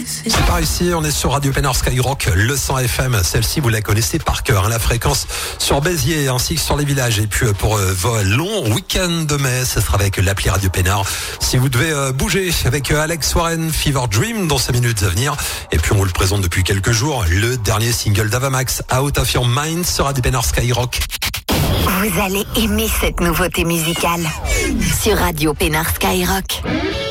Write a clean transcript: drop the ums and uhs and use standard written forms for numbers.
C'est par ici, on est sur Radio Pénard Skyrock, le 100 FM. Celle-ci, vous la connaissez par cœur, la fréquence sur Béziers ainsi que sur les villages. Et puis pour vos longs week-ends de mai, ce sera avec l'appli Radio Pénard. Si vous devez bouger avec Alex Warren, Fever Dream, dans 5 minutes à venir. Et puis on vous le présente depuis quelques jours, le dernier single d'Avamax, Out of Your Mind, sur Radio Pénard Skyrock. Vous allez aimer cette nouveauté musicale sur Radio Pénard Skyrock.